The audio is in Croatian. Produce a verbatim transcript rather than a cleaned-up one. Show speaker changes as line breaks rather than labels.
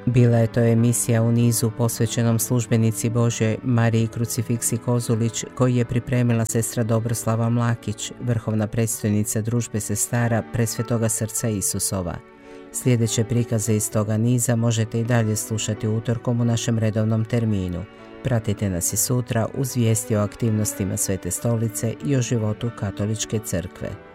Bila je to emisija u nizu posvećenom službenici Božjoj Mariji Krucifiksi Kozulić, koji je pripremila sestra Dobroslava Mlakić, vrhovna predstojnica Družbe sestara Presvetoga srca Isusova. Sljedeće prikaze iz toga niza možete i dalje slušati utorkom u našem redovnom terminu. Pratite nas i sutra uz vijesti o aktivnostima Svete Stolice i o životu Katoličke crkve.